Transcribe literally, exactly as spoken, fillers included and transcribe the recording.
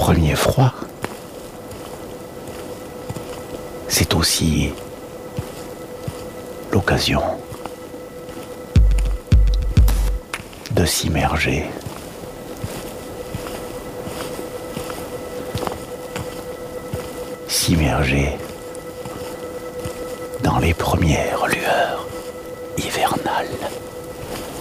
premier froid, c'est aussi l'occasion de s'immerger s'immerger dans les premières lueurs hivernales.